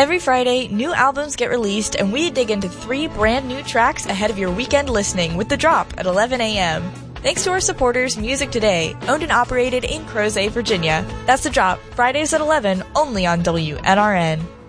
Every Friday, new albums get released and we dig into 3 brand new tracks ahead of your weekend listening with The Drop at 11 a.m. Thanks to our supporters, Music Today, owned and operated in Crozet, Virginia. That's The Drop, Fridays at 11, only on WNRN.